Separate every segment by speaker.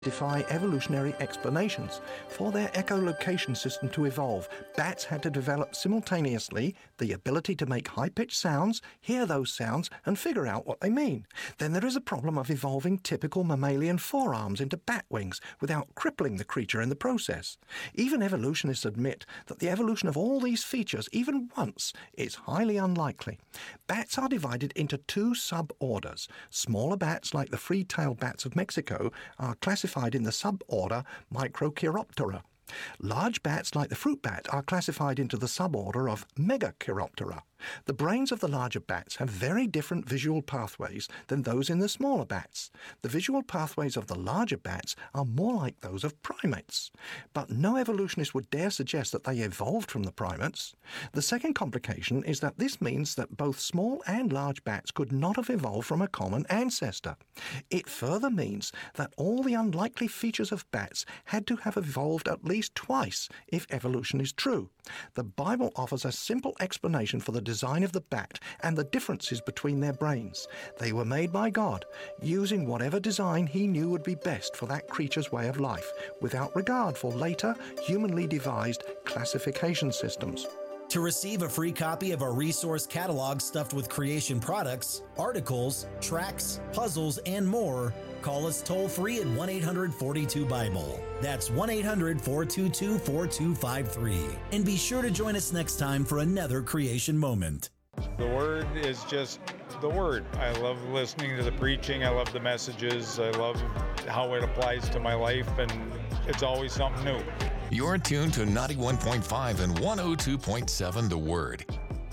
Speaker 1: defy evolutionary explanations. For their echolocation system to evolve, bats had to develop simultaneously the ability to make high-pitched sounds, hear those sounds, and figure out what they mean. Then there is a problem of evolving typical mammalian forearms into bat wings without crippling the creature in the process. Even evolutionists admit that the evolution of all these features, even once, is highly unlikely. Bats are divided into two suborders. Smaller bats, like the free-tailed bats of Mexico, are classified in the suborder Microchiroptera. Large bats, like the fruit bat, are classified into the suborder of Megachiroptera. The brains of the larger bats have very different visual pathways than those in the smaller bats. The visual pathways of the larger bats are more like those of primates. But no evolutionist would dare suggest that they evolved from the primates. The second complication is that this means that both small and large bats could not have evolved from a common ancestor. It further means that all the unlikely features of bats had to have evolved at least twice if evolution is true. The Bible offers a simple explanation for the design of the bat and the differences between their brains. They were made by God, using whatever design he knew would be best for that creature's way of life, without regard for later, humanly devised classification systems.
Speaker 2: To receive a free copy of our resource catalog stuffed with creation products, articles, tracks, puzzles, and more, call us toll-free at 1-800-42-BIBLE. That's 1-800-422-4253. And be sure to join us next time for another creation moment.
Speaker 3: The Word is just the Word. I love listening to the preaching. I love the messages. I love how it applies to my life, and it's always something new.
Speaker 4: You're tuned to 91.5 and 102.7 The Word.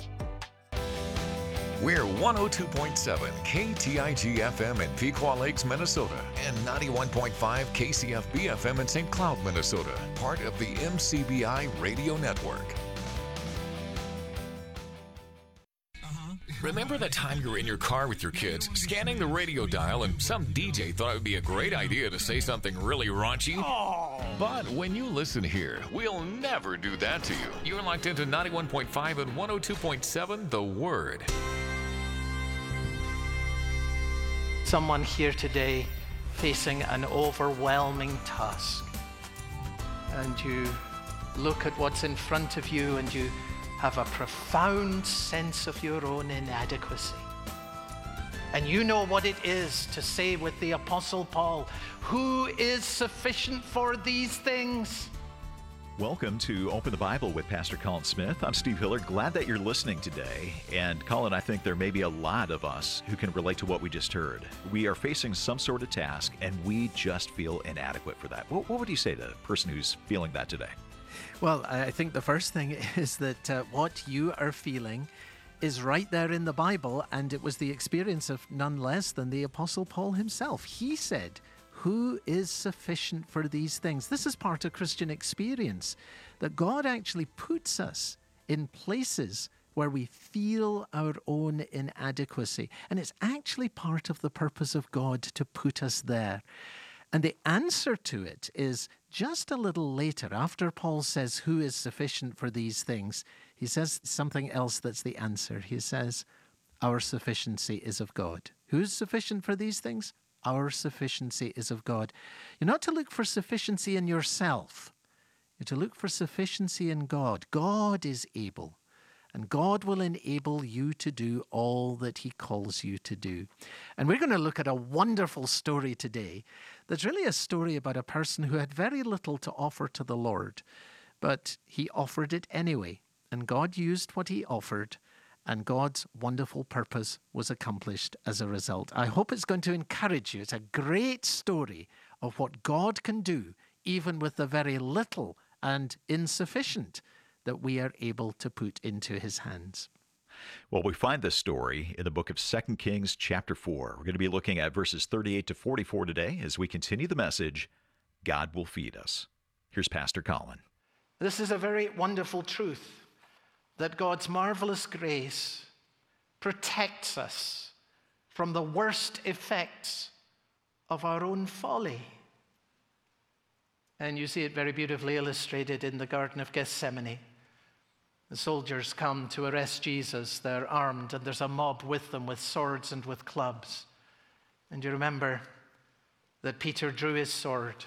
Speaker 4: We're 102.7 KTIG FM in Pequot Lakes, Minnesota, and 91.5 KCFB FM in St. Cloud, Minnesota, part of the MCBI radio network. Remember that time you were in your car with your kids, scanning the radio dial, and some DJ thought it would be a great idea to say something really raunchy? Oh. But when you listen here, we'll never do that to you. You're locked into 91.5 and 102.7 The Word.
Speaker 5: Someone here today facing an overwhelming task, and you look at what's in front of you and you have a profound sense of your own inadequacy. And you know what it is to say with the Apostle Paul, who is sufficient for these things?
Speaker 6: Welcome to Open the Bible with Pastor Colin Smith. I'm Steve Hiller. Glad that you're listening today. And Colin, I think there may be a lot of us who can relate to what we just heard. We are facing some sort of task, and we just feel inadequate for that. What would you say to a person who's feeling that today?
Speaker 5: Well, I think the first thing is that what you are feeling is right there in the Bible, and it was the experience of none less than the Apostle Paul himself. He said, who is sufficient for these things? This is part of Christian experience, that God actually puts us in places where we feel our own inadequacy. And it's actually part of the purpose of God to put us there. And the answer to it is just a little later, after Paul says, who is sufficient for these things? He says something else that's the answer. He says, our sufficiency is of God. Who's sufficient for these things? Our sufficiency is of God. You're not to look for sufficiency in yourself. You're to look for sufficiency in God. God is able. And God will enable you to do all that he calls you to do. And we're going to look at a wonderful story today that's really a story about a person who had very little to offer to the Lord, but he offered it anyway. And God used what he offered, and God's wonderful purpose was accomplished as a result. I hope it's going to encourage you. It's a great story of what God can do, even with the very little and insufficient that we are able to put into his hands.
Speaker 6: Well, we find this story in the book of 2 Kings chapter 4. We're going to be looking at verses 38 to 44 today as we continue the message, God will feed us. Here's Pastor Colin.
Speaker 5: This is a very wonderful truth, that God's marvelous grace protects us from the worst effects of our own folly. And you see it very beautifully illustrated in the Garden of Gethsemane. The soldiers come to arrest Jesus. They're armed, and there's a mob with them with swords and with clubs. And you remember that Peter drew his sword